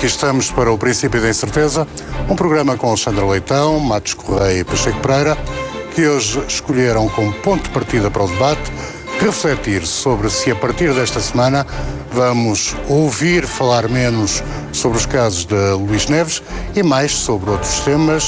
Aqui estamos para o Princípio da Incerteza, um programa com Alexandre Leitão, Matos Correia e Pacheco Pereira, que hoje escolheram como ponto de partida para o debate refletir sobre se a partir desta semana vamos ouvir falar menos sobre os casos de Luís Neves e mais sobre outros temas